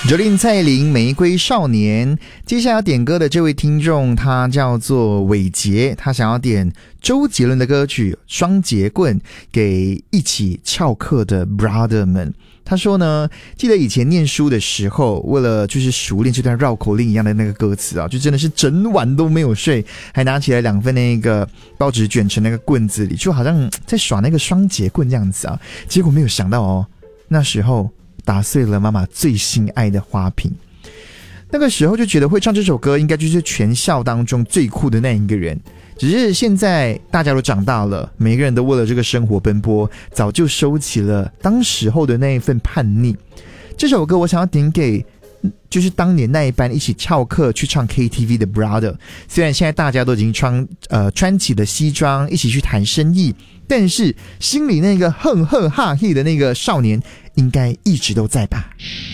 Jolin 蔡琳玫瑰少年。接下来要点歌的这位听众他叫做伟杰，他想要点周杰伦的歌曲双节棍给一起翘课的 brother 们。他说呢，记得以前念书的时候，为了就是熟练这段绕口令一样的那个歌词啊，就真的是整晚都没有睡，还拿起来2份那个报纸卷成那个棍子里，就好像在耍那个双节棍这样子啊。结果没有想到哦，那时候打碎了妈妈最心爱的花瓶。那个时候就觉得会唱这首歌应该就是全校当中最酷的那一个人，只是现在大家都长大了，每个人都为了这个生活奔波，早就收起了当时候的那一份叛逆。这首歌我想要点给就是当年那一班一起翘课去唱 KTV 的 brother， 虽然现在大家都已经穿起了西装一起去谈生意，但是心里那个哼哼哈嘿的那个少年应该一直都在吧。